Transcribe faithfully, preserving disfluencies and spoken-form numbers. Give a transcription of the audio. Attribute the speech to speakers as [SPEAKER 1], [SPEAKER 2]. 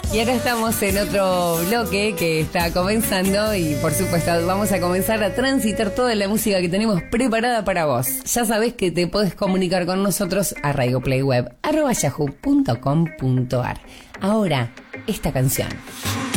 [SPEAKER 1] Y acá estamos en otro bloque que está comenzando y por supuesto vamos a comenzar a transitar toda la música que tenemos preparada para vos. Ya sabés que te podés comunicar con nosotros a radioplayweb arroba yahoo punto com punto ar. Ahora, esta canción.